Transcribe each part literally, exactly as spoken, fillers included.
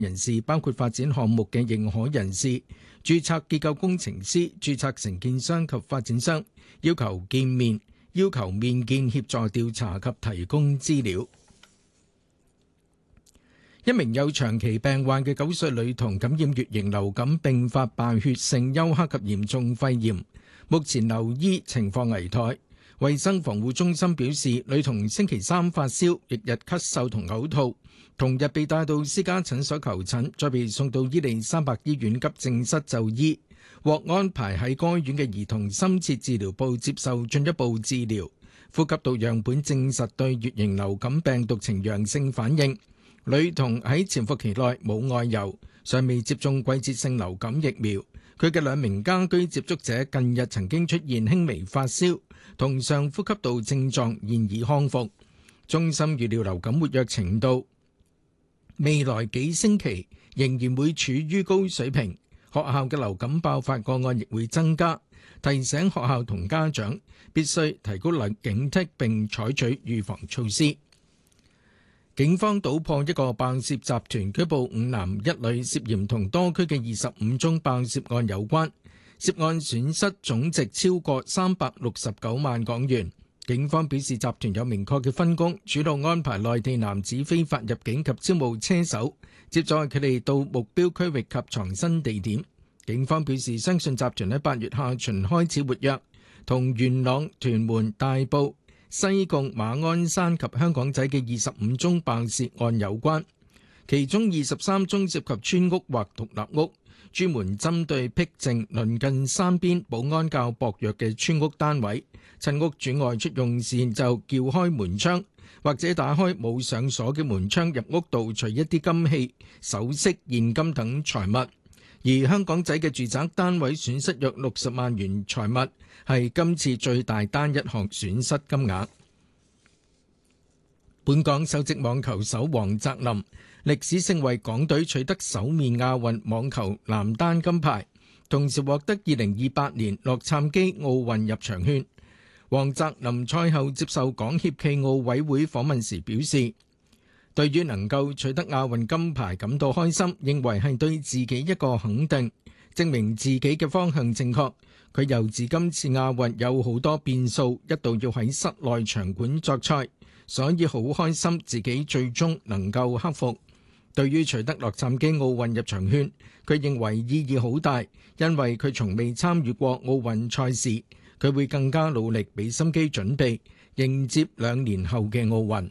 人士，包括發展項目嘅認可人士、註冊結構工程師、註冊承建商及發展商，要求見面，要求面見協助調查及提供資料。一名有長期病患嘅九歲女童感染乙型流感，並發敗血性休克及嚴重肺炎，目前留醫，情況危殆。衛生防護中心表示，女童星期三發燒，翌日咳嗽同嘔吐，同日被帶到私家診所求診，再被送到伊利沙伯醫院急症室就醫，獲安排喺該院嘅兒童深切治療部接受進一步治療。呼吸道樣本證實對乙型流感病毒呈陽性反應。女童喺潛伏期內冇外遊，尚未接種季節性流感疫苗。佢嘅兩名家居接觸者近日曾經出現輕微發燒同上呼吸道症狀，現已康復。中心預料流感活躍程度未來幾星期仍然會處於高水平，學校嘅流感爆發個案亦會增加，提醒學校同家長必須提高警惕並採取預防措施。警方搗破一個爆竊集團，拘捕五男一女，涉嫌同多區嘅二十五宗爆竊案有關，涉案損失總值超過三百六十九萬港元。警方表示，集團有明確嘅分工，主動安排內地男子非法入境及招募車手，接載佢哋到目標區域及藏身地點。警方表示，相信集團喺八月下旬開始活躍，同元朗、屯門、大埔、西貢、馬鞍山及香港仔嘅二十五宗爆竊案有關，其中二十三宗涉及村屋或獨立屋，專門針對僻靜鄰近山邊、保安較薄弱嘅村屋單位，趁屋主外出用膳就撬開門窗，或者打開冇上鎖嘅門窗入屋盜取一啲金器、首飾、現金等財物。而香港仔嘅住宅單位損失約六十萬元財物，係今次最大單一項損失金額。本港首席網球手黃澤林歷史性為港隊取得首面亞運網球男單金牌，同時獲得二零二八年洛杉磯奧運入場券。黃澤林賽後接受港協暨奧委會訪問時表示，對於能夠取得亞運金牌感到開心，認為係對自己一個肯定，證明自己嘅方向正確。佢又指今次亞運有好多變數，一度要喺室內場館作賽，所以好開心自己最終能夠克服。對於取得洛杉磯奧運入場券，佢認為意義好大，因為佢從未參與過奧運賽事，佢會更加努力俾心機準備，迎接兩年後嘅奧運。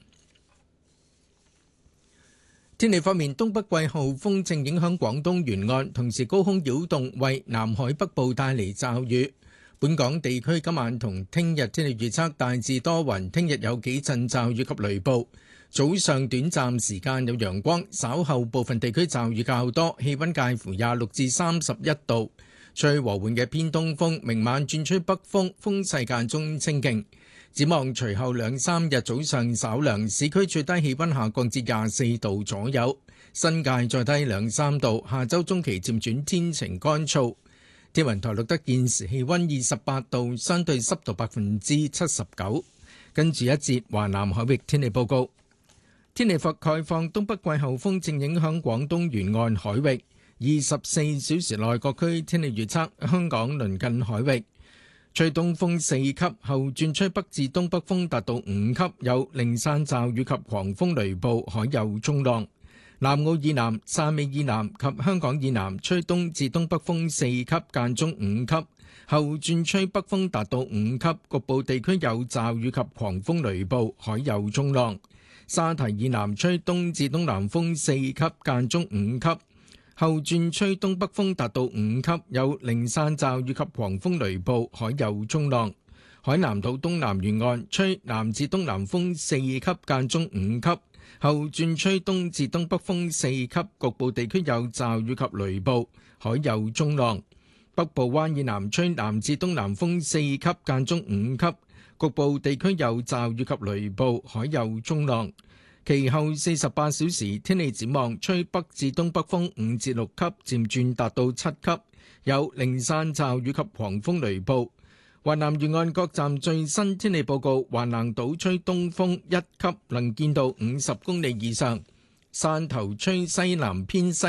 天氣方面，東北季候風正影響廣東沿岸，同時高空擾動為南海北部帶嚟驟雨。本港地區今晚同聽日天氣預測大致多雲，聽日有幾陣驟雨及雷暴，早上短暫時間有陽光，稍後部分地區驟雨較多，氣溫介乎廿六至三十一度，吹和緩嘅偏東風，明晚轉吹北風，風勢間中清勁。展望隨後兩三日早上稍涼，市區最低氣溫下降至廿四度左右，新界再低兩三度。下周中期漸轉天晴乾燥。天文台錄得現時氣溫二十八度，相對濕度百分之七十九。跟住一節華南海域天氣報告。天氣概況，東北季候風正影響廣東沿岸海域。二十四小時內各區天氣預測，香港鄰近海域吹東風四級，後轉吹北至東北風達到五級，有零散驟雨及狂風雷暴，海有中浪。南澳以南、汕尾以南及香港以南吹東至東北風四級，間中五級，後轉吹北風達到五級，局部地區有驟雨及狂風雷暴，海有中浪。沙堤以南吹東至東南風四級，間中五級，後轉吹東北風達到五級，有零散驟雨及狂風雷暴，海有中浪。海南島東南沿岸吹南至東南風四級，間中五級，後轉吹東至東北風四級，局部地區有驟雨及雷暴，海有中浪。北部灣以南吹南至東南風四級，間中五級，局部地區有驟雨及雷暴，海有中浪。其後四十八小時天氣展望，吹北至東北風五至六級，漸轉達到七級，有零散驟雨及狂風雷暴。華南沿岸各站最新天氣報告：華南島吹東風一級，能見度五十公里以上； 汕頭吹西南偏西